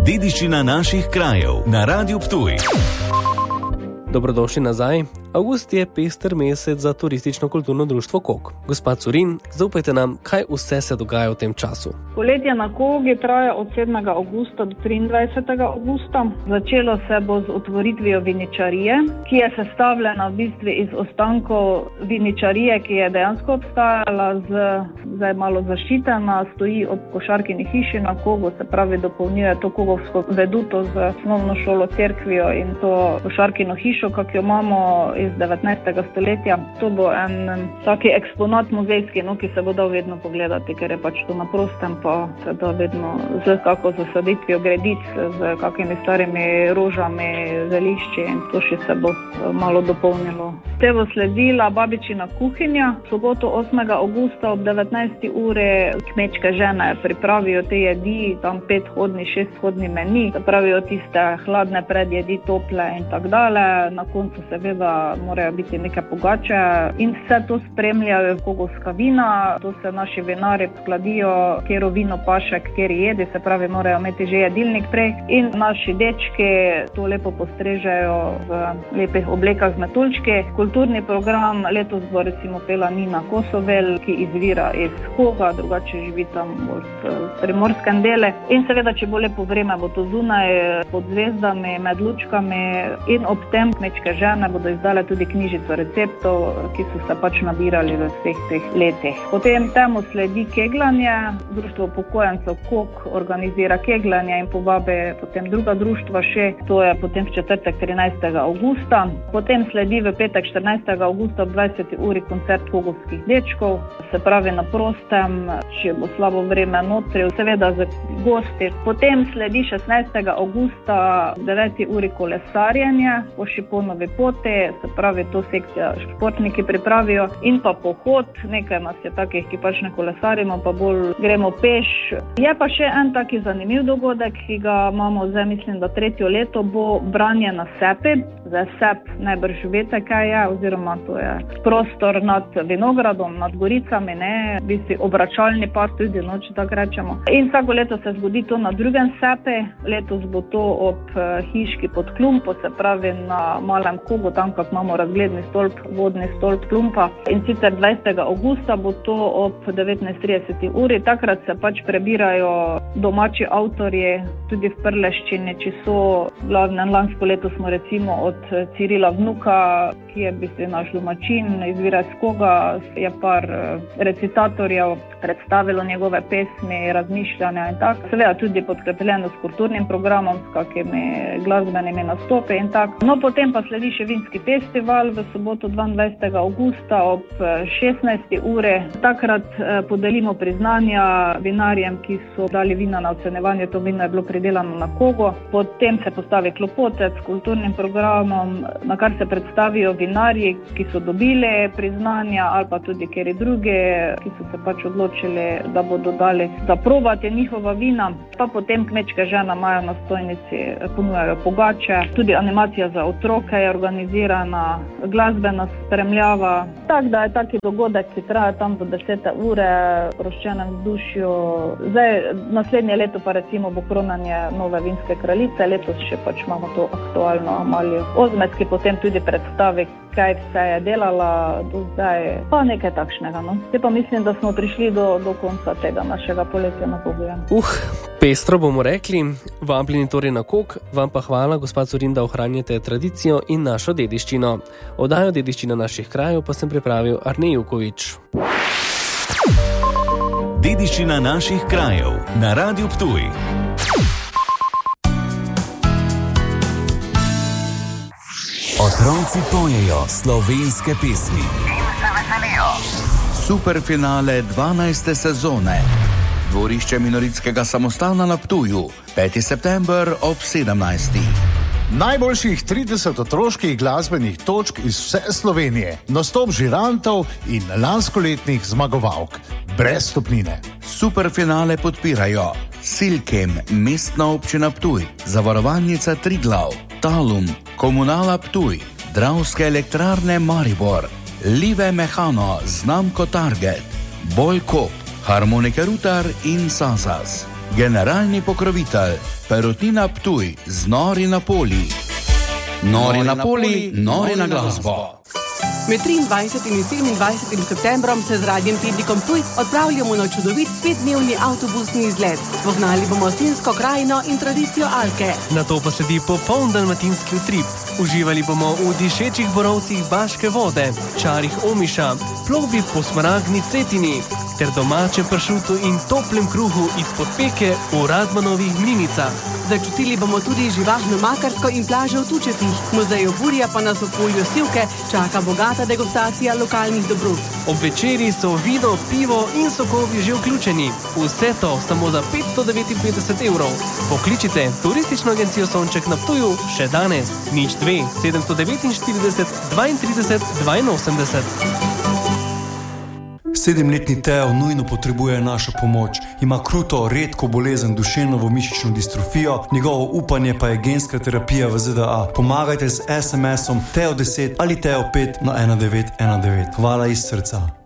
Dediščina naših krajev na Radiu Ptuj. Dobrodošli nazaj. Avgust je pester mesec za turistično-kulturno društvo Kog. Gospa Curin, zaupajte nam, kaj vse se dogaja v tem času. Poletje na Kogi traja od 7. augusta do 23. augusta. Začelo se bo z otvoritvijo viničarije, ki je sestavljena v bistvu iz ostankov viničarije, ki je dejansko obstajala, zdaj malo zaščitena, stoji ob košarkini hiši na Kogu, se pravi dopolnjuje to kogovsko veduto z osnovno šolo, cerkvijo in to košarkino hišo, kak jo imamo iz 19. stoletja. To bo en taki eksponat muzejski, ki se bo dal vedno pogledati, ker je pač to na prostem, pa se da vedno z kako zasaditvijo gredic, z kakimi starimi rožami, zelišči in to še se bo malo dopolnilo. Te bo sledila babičina kuhinja. V soboto 8. augusta ob 19. uri kmečke žene pripravijo te jedi, tam 5-hodni, 6-hodni meni, pravijo tiste hladne predjedi, tople in tak dale. Na koncu seveda morajo biti neke pogače in vse to spremljajo kogovska vina. To se naši vinari skladijo, kjero vino paše, kjeri jedi, se pravi morajo imeti že jedilnik prej in naši dečki to lepo postrežejo v lepih oblekah z metuljčki. Kulturni program letos bo recimo pela Nina Kosovel, ki izvira iz Koga, drugače živi tam v primorskem dele. In seveda, če bo lepo vreme, bo to zunaj pod zvezdami, med lučkami in ob tem kmečke žene bodo izdale tudi knjižico receptov, ki so se pač nabirali v vseh teh letih. Potem temu sledi kegljanje. Društvo upokojencev Kog organizira kegljanje in povabi potem druga društva še. To je potem v četrtek 13. augusta. Potem sledi v petek 14. augusta ob 20. uri koncert kogovskih dečkov. Se pravi na prostem, če bo slabo vreme notri, seveda z gosti. Potem sledi 16. augusta 9. uri kolesarjenje po Šiponovi poti, se pravi to sekcija športniki pripravijo in pa pohod. Nekaj nas je takih, ki pač ne kolesarimo, pa bolj gremo peš. Je pa še en taki zanimiv dogodek, ki ga imamo zdaj, mislim, da 3. leto, bo branje na sepi. Zdaj sep najbrž veste, kaj je, oziroma to je prostor nad vinogradom, nad goricami, v bistvu obračalni par tudi, če tako rečemo. In vsako leto se zgodi to na drugem sepi. Letos bo to ob hiški pod Klumpo, se pravi na Malem Kogu, tam kak imamo razgledni stolp, vodni stolp Klumpa. In sicer 20. augusta bo to ob 19:30 uri. Takrat se pač prebirajo domači avtorji, tudi v Prleščini, če so. Glavnem lansko leto smo recimo od Cirila Vnuka, ki je v bistvu naš domačin, izvira iz Koga, je par recitatorjev predstavilo njegove pesmi, razmišljanja in tak. Seveda tudi podkrepljeno s kulturnim programom, s kakimi glasbenimi nastopi in tak. No, potem pa sledi še vinski festival v soboto 22. augusta ob 16. uri. Takrat podelimo priznanja vinarjem, ki so dali vina na ocenjevanje. To vino je bilo pridelano na Kogo. Potem se postavi klopotec s kulturnim programom, na kar se predstavijo vinarji, ki so dobili priznanja ali pa tudi kjeri drugi, ki so se pač odločili, da bodo dali zaprobati njihova vina. Pa potem kmečke žene imajo na stojnici, ponujajo pogače. Tudi animacija za otroke je organizirana, glasbena spremljava. Tak, da je taki dogodek, ki traja tam do 10. ure v sproščenem vzdušju. Zdaj, naslednje leto pa recimo bo kronanje nove vinske kraljice. Letos še pač imamo to aktualno Amalijo Ozmet, ki potem tudi predstavi, kaj vse je delala do zdaj. Pa nekaj takšnega, Te pa mislim, da smo prišli do konca tega našega poletja na Kogu. Pestro bomo rekli. Vabljeni torej na Kog. Vam pa hvala, gospa Curin, da ohranjate tradicijo in našo dediščino. Oddajo Dediščina naših krajev pa sem pripravil Arnej Jukovič. Dediščina naših krajev na Radiu Ptuj. Otroci pojejo slovenske pesmi in se veselijo. Superfinale 12. sezone. Dvorišče Minoritskega samostana na Ptuju. 5. september ob 17. Najboljših 30 otroških glasbenih točk iz vse Slovenije, nastop žirantov in lanskoletnih zmagovalk. Brez stopnine. Superfinale podpirajo Silkem, Mestna občina Ptuj, Zavarovalnica Triglav, Talum, Komunala Ptuj, Dravske elektrarne Maribor, Live Mehano, znamko Target, Bolkop, Harmonike Rutar in Sasas. Generalni pokrovitelj Perutnina Ptuj, znori na poli. Nori na poli, nori na glasbo. Med 23. in 27. septembrom se z Radiem Tednikom Ptuj odpravljamo na čudovit 5-dnevni avtobusni izlet. Spoznali bomo Sinjsko krajino in tradicijo Alke. Nato pa sledi popoln dalmatinski utrip. Uživali bomo v dišečih borovcih Baške vode, čarih Omiša, plovbi po smaragdni Cetini ter domačem pršutu in toplem kruhu izpod peke v Radmanovih mlinicah. Začutili bomo tudi živahno Makarsko in plaže v Tučetih. Muzej Burja pa nas v polju Sivke čaka bogata degustacija lokalnih dobrot. Ob večeri so vino, pivo in sokovi že vključeni. Vse to samo za 559 €. Pokličite Turistično agencijo Sonček na Ptuju še danes. 02 749 32 82. 7-letni Teo nujno potrebuje našo pomoč. Ima kruto, redko bolezen duševno mišično distrofijo, njegovo upanje pa je genska terapija v ZDA. Pomagajte z SMS-om Teo10 ali Teo5 na 1919. Hvala iz srca.